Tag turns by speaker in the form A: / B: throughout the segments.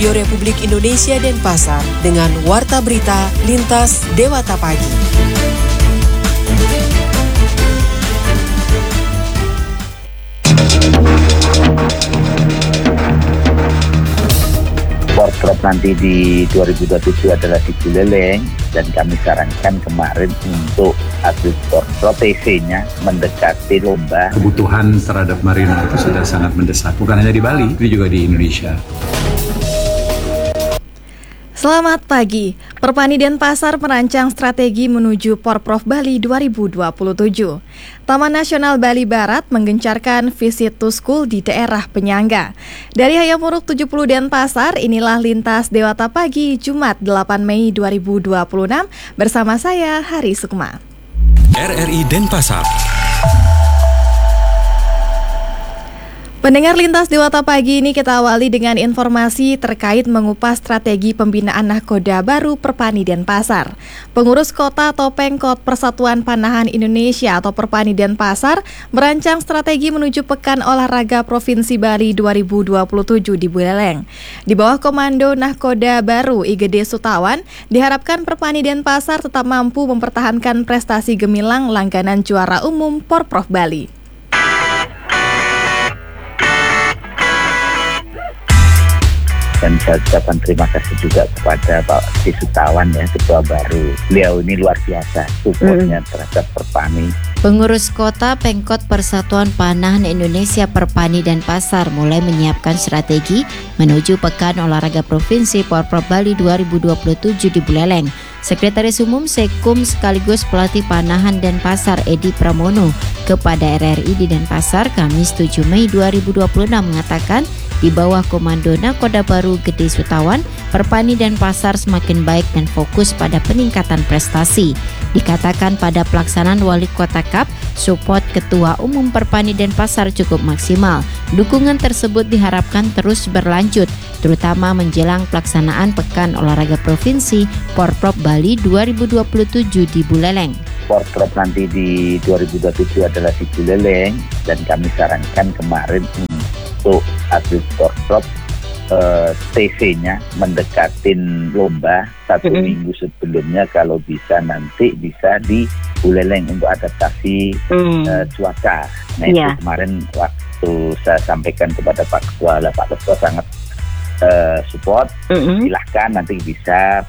A: Radio Republik Indonesia Denpasar dengan Warta Berita Lintas Dewata Pagi.
B: Porprov nanti di 2027 adalah di Buleleng, dan kami sarankan kemarin untuk atlet Porprov TC-nya mendekati lomba.
C: Kebutuhan terhadap marina itu sudah sangat mendesak, bukan hanya di Bali, tapi juga di Indonesia.
D: Selamat pagi. Perpani Denpasar merancang strategi menuju Porprov Bali 2027. Taman Nasional Bali Barat menggencarkan visit to school di daerah penyangga. Dari Hayamuruk 70 Denpasar, inilah Lintas Dewata Pagi Jumat 8 Mei 2026 bersama saya Hari Sukma.
E: RRI Denpasar.
D: Pendengar Lintas Dewata Pagi ini kita awali dengan informasi terkait mengupas strategi pembinaan nahkoda baru Perpani Denpasar. Pengurus kota atau Pengkot Persatuan Panahan Indonesia atau Perpani Denpasar merancang strategi menuju Pekan Olahraga Provinsi Bali 2027 di Buleleng. Di bawah komando nahkoda baru IGD Sutawan, diharapkan Perpani Denpasar tetap mampu mempertahankan prestasi gemilang langganan juara umum Porprov Bali.
B: Dan saya ucapkan terima kasih juga kepada Pak Sutawan ya, ketua baru. Beliau ini luar biasa supportnya terhadap Perpani.
F: Pengurus kota Pengkot Persatuan Panahan Indonesia Perpani Denpasar mulai menyiapkan strategi menuju Pekan Olahraga Provinsi Porprov Bali 2027 di Buleleng. Sekretaris Umum Sekum sekaligus pelatih Panahan Denpasar Edi Pramono kepada RRI di Denpasar Kamis 7 Mei 2026 mengatakan di bawah komando Nakoda Baru Gede Sutawan, Perpani Denpasar semakin baik dan fokus pada peningkatan prestasi. Dikatakan pada pelaksanaan Wali Kota Cup, support Ketua Umum Perpani Denpasar cukup maksimal. Dukungan tersebut diharapkan terus berlanjut, terutama menjelang pelaksanaan Pekan Olahraga Provinsi Porprov Bali 2027 di Buleleng.
B: Porprov nanti di 2027 adalah di Buleleng, dan kami sarankan kemarin untuk atlet Porprov TC-nya mendekatin lomba satu minggu sebelumnya, kalau bisa nanti bisa di Buleleng untuk adaptasi cuaca. Nah itu kemarin waktu saya sampaikan kepada Pak Ketua sangat support. Silahkan nanti bisa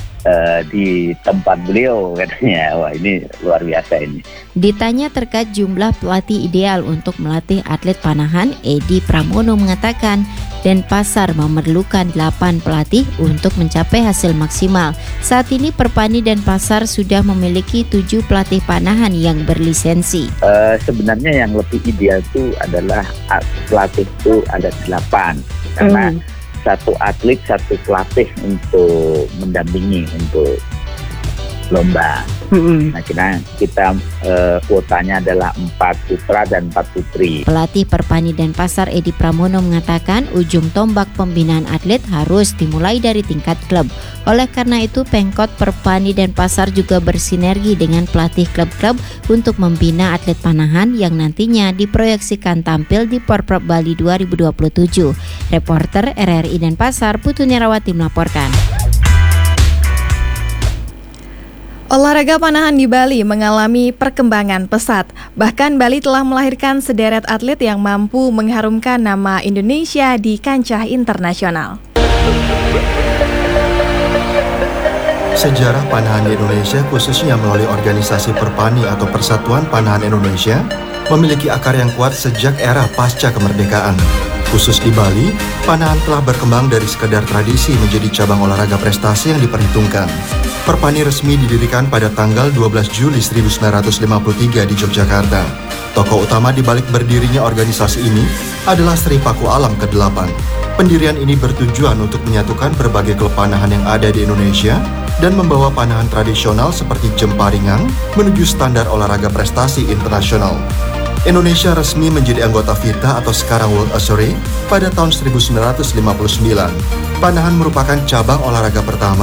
B: di tempat beliau katanya. Wah, ini luar biasa ini.
F: Ditanya terkait jumlah pelatih ideal untuk melatih atlet panahan, Edi Pramono mengatakan Denpasar memerlukan 8 pelatih untuk mencapai hasil maksimal. Saat ini Perpani Denpasar sudah memiliki 7 pelatih panahan yang berlisensi.
B: Sebenarnya yang lebih ideal itu adalah pelatih itu ada 8, karena satu atlet, satu pelatih untuk mendampingi untuk lomba. Nah kita kuotanya adalah 4 putra dan 4 putri.
F: Pelatih Perpani Denpasar Edi Pramono mengatakan ujung tombak pembinaan atlet harus dimulai dari tingkat klub. Oleh karena itu Pengkot Perpani Denpasar juga bersinergi dengan pelatih klub-klub untuk membina atlet panahan yang nantinya diproyeksikan tampil di Porprov Bali 2027. Reporter RRI Denpasar Putu Nirawati melaporkan.
D: Olahraga panahan di Bali mengalami perkembangan pesat. Bahkan Bali telah melahirkan sederet atlet yang mampu mengharumkan nama Indonesia di kancah internasional.
G: Sejarah panahan di Indonesia, khususnya melalui organisasi Perpani atau Persatuan Panahan Indonesia, memiliki akar yang kuat sejak era pasca kemerdekaan. Khusus di Bali, panahan telah berkembang dari sekedar tradisi menjadi cabang olahraga prestasi yang diperhitungkan. Perpani resmi didirikan pada tanggal 12 Juli 1953 di Yogyakarta. Tokoh utama di balik berdirinya organisasi ini adalah Sri Paku Alam ke-8. Pendirian ini bertujuan untuk menyatukan berbagai klub panahan yang ada di Indonesia dan membawa panahan tradisional seperti jemparingan menuju standar olahraga prestasi internasional. Indonesia resmi menjadi anggota FITA atau sekarang World Archery pada tahun 1959. Panahan merupakan cabang olahraga pertama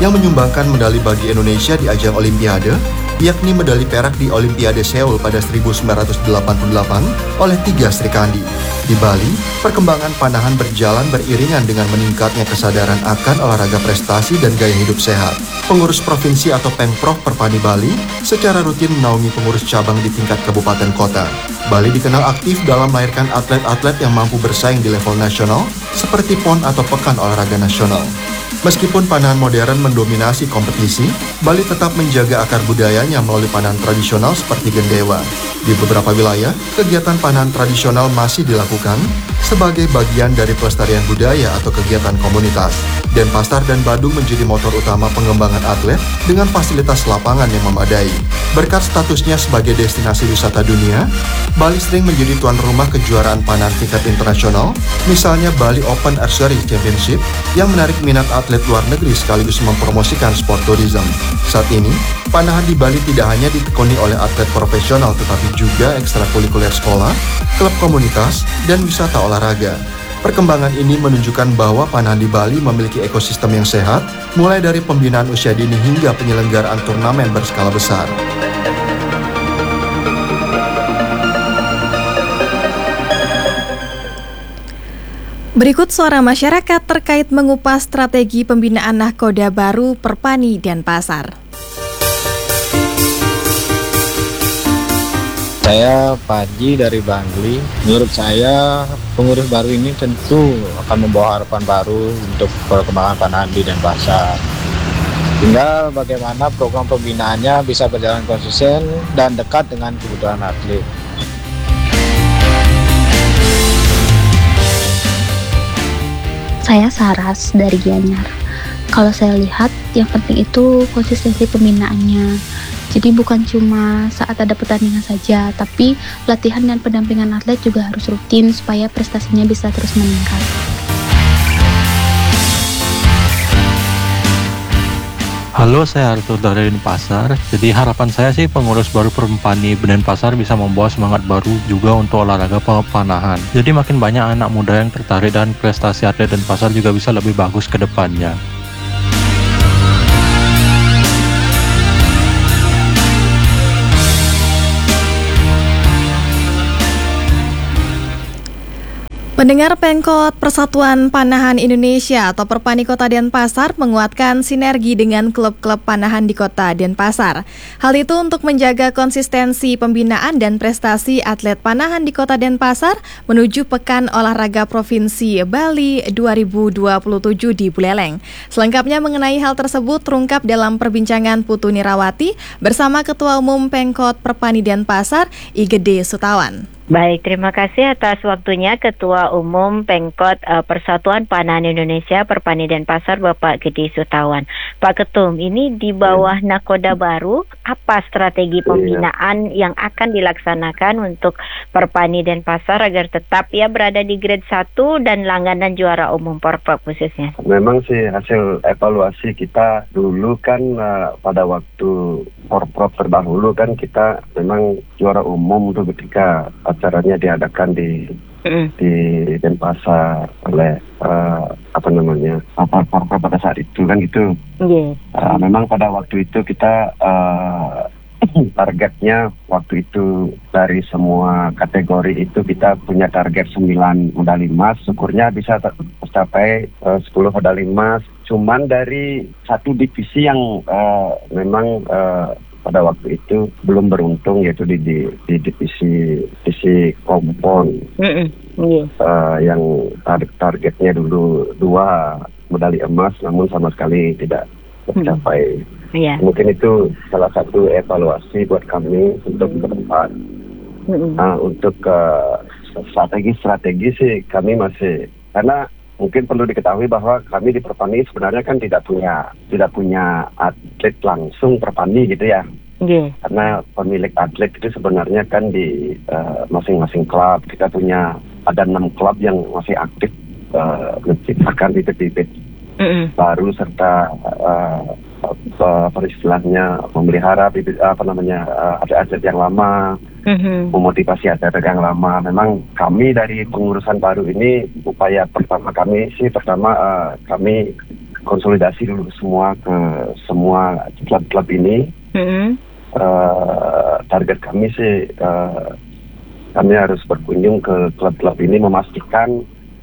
G: yang menyumbangkan medali bagi Indonesia di ajang Olimpiade, yakni medali perak di Olimpiade Seoul pada 1988 oleh 3 Sri Kandi. Di Bali, perkembangan panahan berjalan beriringan dengan meningkatnya kesadaran akan olahraga prestasi dan gaya hidup sehat. Pengurus provinsi atau Pemprov Perpani Bali secara rutin menaungi pengurus cabang di tingkat kabupaten kota. Bali dikenal aktif dalam melahirkan atlet-atlet yang mampu bersaing di level nasional, seperti PON atau Pekan Olahraga Nasional. Meskipun panahan modern mendominasi kompetisi, Bali tetap menjaga akar budayanya melalui panahan tradisional seperti gendewa. Di beberapa wilayah, kegiatan panahan tradisional masih dilakukan sebagai bagian dari pelestarian budaya atau kegiatan komunitas. Denpasar dan Badung menjadi motor utama pengembangan atlet dengan fasilitas lapangan yang memadai. Berkat statusnya sebagai destinasi wisata dunia, Bali sering menjadi tuan rumah kejuaraan panahan tingkat internasional, misalnya Bali Open Archery Championship yang menarik minat atlet luar negeri sekaligus mempromosikan sport tourism. Saat ini, panahan di Bali tidak hanya ditekuni oleh atlet profesional tetapi juga ekstrakurikuler sekolah, klub komunitas, dan wisata olahraga. Perkembangan ini menunjukkan bahwa panahan di Bali memiliki ekosistem yang sehat, mulai dari pembinaan usia dini hingga penyelenggaraan turnamen berskala besar.
D: Berikut suara masyarakat terkait mengupas strategi pembinaan nahkoda baru Perpani Denpasar.
H: Saya Panji dari Bangli. Menurut saya pengurus baru ini tentu akan membawa harapan baru untuk perkembangan panahan di Denpasar. Tinggal bagaimana program pembinaannya bisa berjalan konsisten dan dekat dengan kebutuhan atlet.
I: Saya Saras dari Gianyar. Kalau saya lihat yang penting itu konsistensi pembinaannya. Jadi bukan cuma saat ada pertandingan saja, tapi latihan dan pendampingan atlet juga harus rutin supaya prestasinya bisa terus meningkat.
J: Halo, saya Arthur dari Denpasar. Jadi harapan saya sih pengurus baru Perpani Denpasar bisa membawa semangat baru juga untuk olahraga panahan. Jadi makin banyak anak muda yang tertarik dan prestasi atlet Denpasar juga bisa lebih bagus ke depannya.
D: Pendengar, Pemkot Persatuan Panahan Indonesia atau Perpani Kota Denpasar menguatkan sinergi dengan klub-klub panahan di Kota Denpasar. Hal itu untuk menjaga konsistensi pembinaan dan prestasi atlet panahan di Kota Denpasar menuju Pekan Olahraga Provinsi Bali 2027 di Buleleng. Selengkapnya mengenai hal tersebut terungkap dalam perbincangan Putu Nirawati bersama Ketua Umum Pemkot Perpani Denpasar, I Gede Sutawan.
K: Baik, terima kasih atas waktunya Ketua Umum Pemkot Persatuan Panahan Indonesia Perpani Denpasar, Bapak Gede Sutawan. Pak Ketum, ini di bawah nakoda baru, apa strategi pembinaan yang akan dilaksanakan untuk Perpani Denpasar agar tetap berada di grade 1 dan langganan juara umum Porprov khususnya?
L: Memang sih hasil evaluasi kita dulu kan pada waktu Porprov terdahulu kan kita memang juara umum tuh ketika acaranya diadakan di Denpasar oleh Porprov pada saat itu kan gitu. Memang pada waktu itu kita targetnya waktu itu dari semua kategori itu kita punya target 9 medali emas. Syukurnya bisa tercapai 10 medali emas. Cuman dari satu divisi yang memang pada waktu itu belum beruntung, yaitu di divisi kompon yang targetnya dulu 2 medali emas namun sama sekali tidak tercapai. Mungkin itu salah satu evaluasi buat kami untuk ke depan. Untuk strategi sih kami masih, karena mungkin perlu diketahui bahwa kami di Perpani sebenarnya kan tidak punya atlet langsung Perpani gitu ya. Karena pemilik atlet itu sebenarnya kan di masing-masing klub. Kita ada 6 klub yang masih aktif menciptakan bibit-bibit baru serta istilahnya memelihara bibit atlet-atlet yang lama, memotivasi atlet yang lama. Memang kami dari pengurusan baru ini upaya pertama kami kami konsolidasi dulu semua ke semua klub-klub ini. Target kami sih kami harus berkunjung ke klub-klub ini, memastikan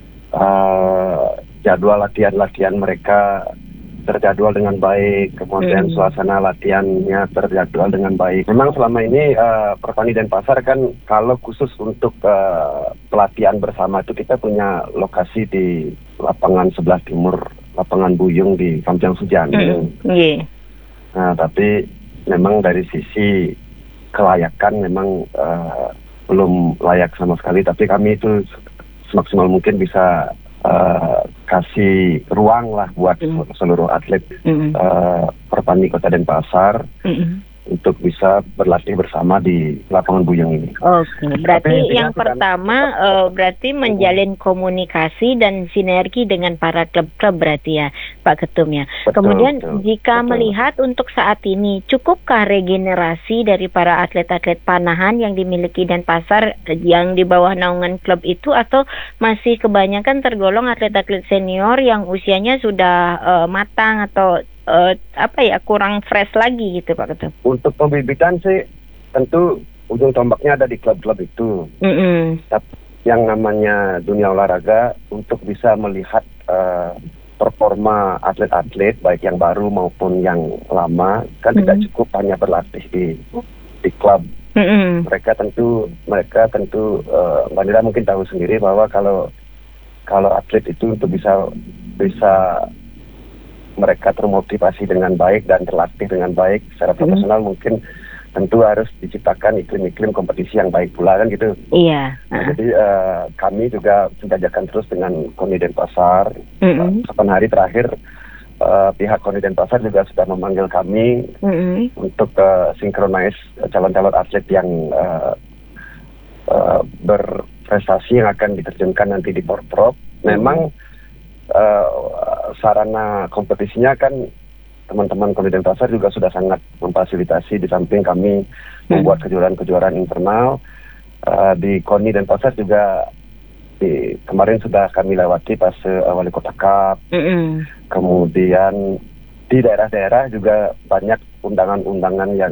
L: jadwal latihan mereka terjadwal dengan baik, kemudian suasana latihannya terjadwal dengan baik. Memang selama ini Perpani Denpasar kan kalau khusus untuk pelatihan bersama itu kita punya lokasi di lapangan sebelah timur, lapangan Buyung di Kamjang Sujan. Nah, tapi memang dari sisi kelayakan memang belum layak sama sekali, tapi kami itu semaksimal mungkin bisa kasih ruang lah buat seluruh atlet Perpani Kota Denpasar untuk bisa berlatih bersama di lapangan Buyung ini.
K: Oke, berarti yang pertama berarti menjalin komunikasi dan sinergi dengan para klub-klub berarti ya Pak Ketum ya. Kemudian jika melihat untuk saat ini, cukupkah regenerasi dari para atlet-atlet panahan yang dimiliki Denpasar yang di bawah naungan klub itu, atau masih kebanyakan tergolong atlet-atlet senior yang usianya sudah matang atau kurang fresh lagi gitu Pak Ketum?
L: Untuk pembibitan sih tentu ujung tombaknya ada di klub-klub itu. Tapi yang namanya dunia olahraga, untuk bisa melihat performa atlet-atlet baik yang baru maupun yang lama kan tidak cukup hanya berlatih di klub. Mereka tentu Mbak Nira mungkin tahu sendiri bahwa kalau atlet itu untuk bisa mereka termotivasi dengan baik dan terlatih dengan baik secara profesional, mungkin tentu harus diciptakan iklim-iklim kompetisi yang baik pula kan gitu.
K: Iya.
L: Nah, jadi kami juga menjajakan terus dengan KONI Denpasar. Kapan hari terakhir pihak KONI Denpasar juga sudah memanggil kami untuk synchronize calon-calon atlet yang berprestasi yang akan diterjunkan nanti di Porprov. Memang sarana kompetisinya kan teman-teman KONI Denpasar juga sudah sangat memfasilitasi, di samping kami membuat kejuaraan-kejuaraan internal. Di KONI Denpasar juga kemarin sudah kami lewati pas Wali Kota Cup. Kemudian di daerah-daerah juga banyak undangan-undangan yang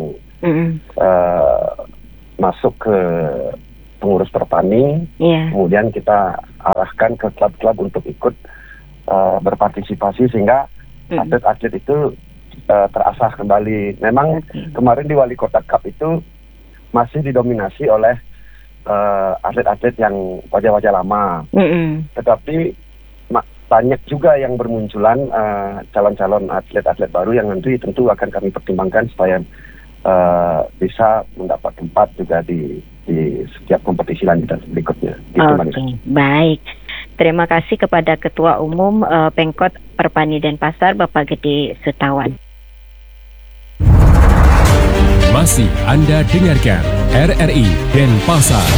L: masuk ke pengurus Perpani. Kemudian kita arahkan ke klub-klub untuk ikut berpartisipasi sehingga atlet-atlet itu terasah kembali. Memang kemarin di Wali Kota Cup itu masih didominasi oleh atlet-atlet yang wajah-wajah lama. Tetapi banyak juga yang bermunculan calon-calon atlet-atlet baru yang nanti tentu akan kami pertimbangkan supaya bisa mendapat tempat juga di setiap kompetisi lanjutan berikutnya.
K: Oke, baik. Terima kasih kepada Ketua Umum Pemkot Perpani Denpasar, Bapak Gede Sutawan.
E: Masih Anda dengarkan RRI Denpasar.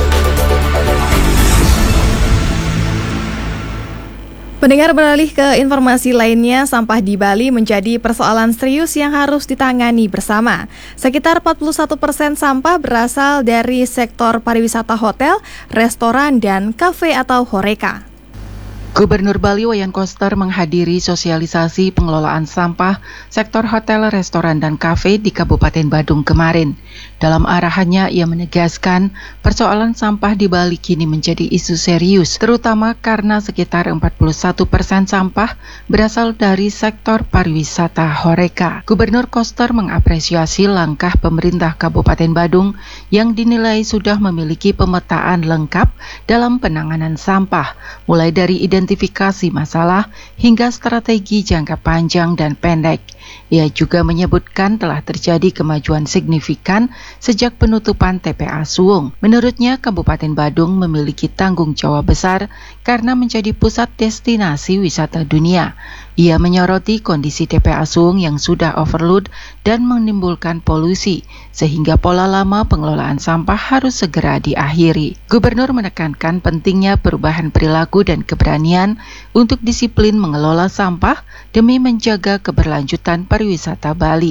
D: Pendengar, beralih ke informasi lainnya, sampah di Bali menjadi persoalan serius yang harus ditangani bersama. Sekitar 41% sampah berasal dari sektor pariwisata hotel, restoran, dan kafe atau horeca.
M: Gubernur Bali Wayan Koster menghadiri sosialisasi pengelolaan sampah sektor hotel, restoran, dan kafe di Kabupaten Badung kemarin. Dalam arahannya, ia menegaskan persoalan sampah di Bali kini menjadi isu serius, terutama karena sekitar 41% sampah berasal dari sektor pariwisata horeca. Gubernur Koster mengapresiasi langkah pemerintah Kabupaten Badung yang dinilai sudah memiliki pemetaan lengkap dalam penanganan sampah, mulai dari identifikasi masalah hingga strategi jangka panjang dan pendek. Ia juga menyebutkan telah terjadi kemajuan signifikan sejak penutupan TPA Suwung. Menurutnya, Kabupaten Badung memiliki tanggung jawab besar karena menjadi pusat destinasi wisata dunia. Ia menyoroti kondisi TPA Suwung yang sudah overload dan menimbulkan polusi, sehingga pola lama pengelolaan sampah harus segera diakhiri. Gubernur menekankan pentingnya perubahan perilaku dan keberanian untuk disiplin mengelola sampah demi menjaga keberlanjutan pariwisata Bali.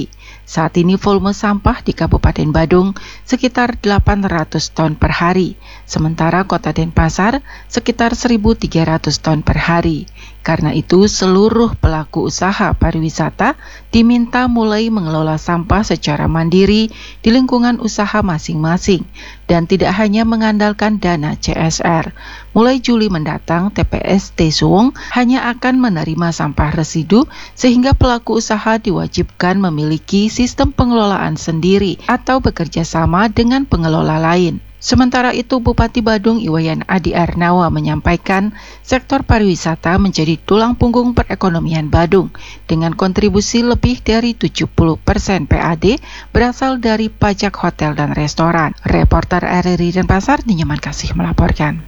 M: Saat ini volume sampah di Kabupaten Badung sekitar 800 ton per hari, sementara Kota Denpasar sekitar 1.300 ton per hari. Karena itu, seluruh pelaku usaha pariwisata diminta mulai mengelola sampah secara mandiri di lingkungan usaha masing-masing dan tidak hanya mengandalkan dana CSR. Mulai Juli mendatang, TPS Tesung hanya akan menerima sampah residu sehingga pelaku usaha diwajibkan memiliki sistem pengelolaan sendiri atau bekerja sama dengan pengelola lain. Sementara itu, Bupati Badung Iwayan Adi Arnawa menyampaikan sektor pariwisata menjadi tulang punggung perekonomian Badung dengan kontribusi lebih dari 70% PAD berasal dari pajak hotel dan restoran. Reporter RRI Denpasar Ninyaman Kasih melaporkan.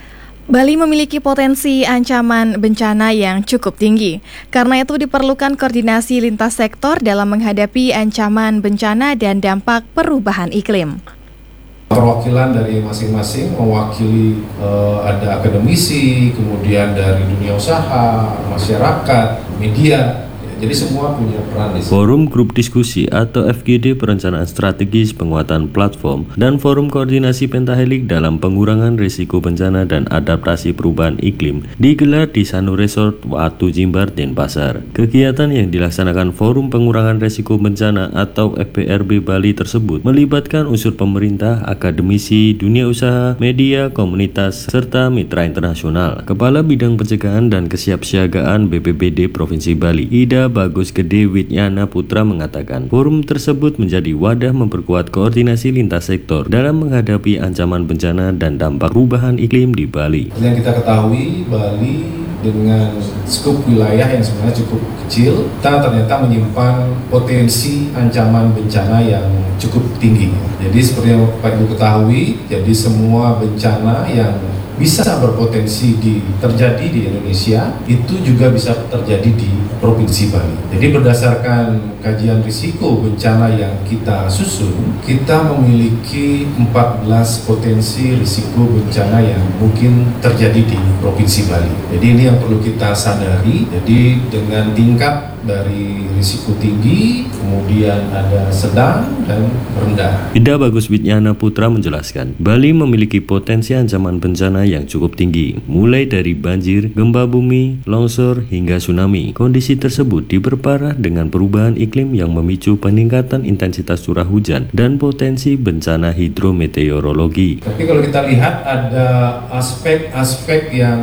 D: Bali memiliki potensi ancaman bencana yang cukup tinggi. Karena itu diperlukan koordinasi lintas sektor dalam menghadapi ancaman bencana dan dampak perubahan iklim.
N: Perwakilan dari masing-masing mewakili ada akademisi, kemudian dari dunia usaha, masyarakat, media. Jadi semua punya peran di sini.
O: Forum Grup Diskusi atau FGD Perencanaan Strategis Penguatan Platform dan Forum Koordinasi Pentahelix dalam Pengurangan Risiko Bencana dan Adaptasi Perubahan Iklim digelar di Sanu Resort Watu Jimbar, Denpasar. Kegiatan yang dilaksanakan Forum Pengurangan Risiko Bencana atau FPRB Bali tersebut melibatkan unsur pemerintah, akademisi, dunia usaha, media, komunitas, serta mitra internasional. Kepala Bidang Pencegahan dan Kesiapsiagaan BPBD Provinsi Bali, Ida Bagus Gede Winyana Putra mengatakan, forum tersebut menjadi wadah memperkuat koordinasi lintas sektor dalam menghadapi ancaman bencana dan dampak perubahan iklim di Bali.
N: Yang kita ketahui, Bali dengan skup wilayah yang sebenarnya cukup kecil, kita ternyata menyimpan potensi ancaman bencana yang cukup tinggi. Jadi seperti yang Pak Ibu ketahui, jadi semua bencana yang bisa berpotensi terjadi di Indonesia itu juga bisa terjadi di Provinsi Bali. Jadi berdasarkan kajian risiko bencana yang kita susun, kita memiliki 14 potensi risiko bencana yang mungkin terjadi di Provinsi Bali. Jadi ini yang perlu kita sadari. Jadi dengan tingkat dari risiko tinggi, kemudian ada sedang dan rendah.
O: Ida Bagus Winyana Putra menjelaskan, Bali memiliki potensi ancaman bencana yang cukup tinggi, mulai dari banjir, gempa bumi, longsor, hingga tsunami. Kondisi tersebut diperparah dengan perubahan iklim yang memicu peningkatan intensitas curah hujan dan potensi bencana hidrometeorologi.
N: Tapi kalau kita lihat ada aspek-aspek yang